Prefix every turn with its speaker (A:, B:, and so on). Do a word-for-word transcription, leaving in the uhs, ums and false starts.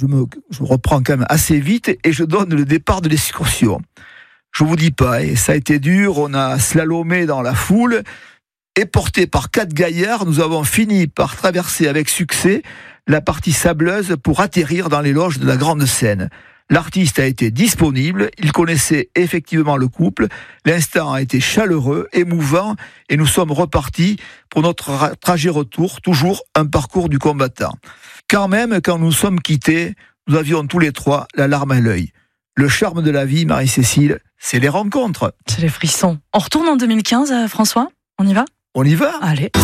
A: je me, je me reprends quand même assez vite et je donne le départ de l'excursion. Je vous dis pas, et ça a été dur, on a slalomé dans la foule, et porté par quatre gaillards, nous avons fini par traverser avec succès la partie sableuse pour atterrir dans les loges de la grande scène. L'artiste a été disponible, il connaissait effectivement le couple, l'instant a été chaleureux, émouvant, et nous sommes repartis pour notre ra- trajet retour, toujours un parcours du combattant. Quand même, quand nous sommes quittés, nous avions tous les trois la larme à l'œil. Le charme de la vie, Marie-Cécile, c'est les rencontres.
B: C'est les frissons. On retourne en deux mille quinze, euh, François ? On y va ?
A: On y va ?
B: Allez.